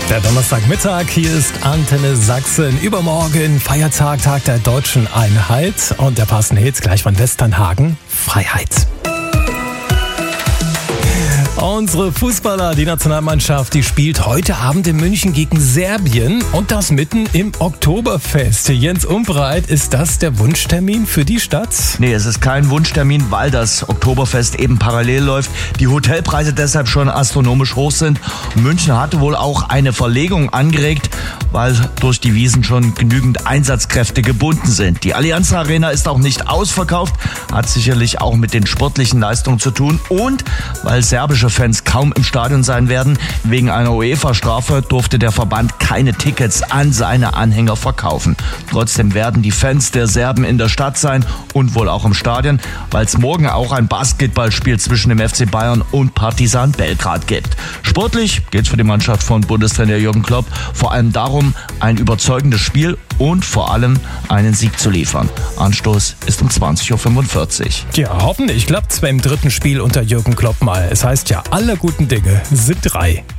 Der Donnerstagmittag, hier ist Antenne Sachsen. Übermorgen Feiertag, Tag der Deutschen Einheit. Und der passende Hit gleich von Westernhagen, Freiheit. Unsere Fußballer, die Nationalmannschaft, die spielt heute Abend in München gegen Serbien und das mitten im Oktoberfest. Jens Umbreit, ist das der Wunschtermin für die Stadt? Nee, es ist kein Wunschtermin, weil das Oktoberfest eben parallel läuft. Die Hotelpreise deshalb schon astronomisch hoch sind. München hatte wohl auch eine Verlegung angeregt, weil durch die Wiesn schon genügend Einsatzkräfte gebunden sind. Die Allianz Arena ist auch nicht ausverkauft, hat sicherlich auch mit den sportlichen Leistungen zu tun und weil serbische Fans kaum im Stadion sein werden. Wegen einer UEFA-Strafe durfte der Verband keine Tickets an seine Anhänger verkaufen. Trotzdem werden die Fans der Serben in der Stadt sein und wohl auch im Stadion, weil es morgen auch ein Basketballspiel zwischen dem FC Bayern und Partizan Belgrad gibt. Sportlich geht es für die Mannschaft von Bundestrainer Jürgen Klopp vor allem darum, ein überzeugendes Spiel und vor allem einen Sieg zu liefern. Anstoß ist um 20.45 Uhr. Ja, hoffentlich klappt's beim dritten Spiel unter Jürgen Klopp mal. Es heißt ja, alle guten Dinge sind 3.